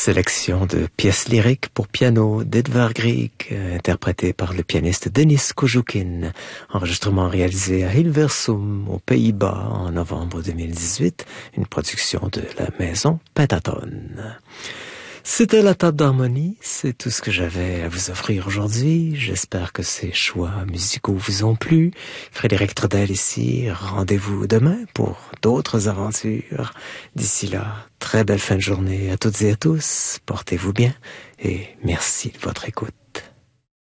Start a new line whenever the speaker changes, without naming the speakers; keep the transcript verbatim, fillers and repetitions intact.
sélection de pièces lyriques pour piano d'Edvard Grieg, interprété par le pianiste Denis Kojoukin. Enregistrement réalisé à Hilversum, aux Pays-Bas, en novembre deux mille dix-huit. Une production de la maison Pentatone. C'était la table d'harmonie, c'est tout ce que j'avais à vous offrir aujourd'hui. J'espère que ces choix musicaux vous ont plu. Frédéric Trudel ici, rendez-vous demain pour d'autres aventures. D'ici là, très belle fin de journée à toutes et à tous, portez-vous bien et merci de votre écoute.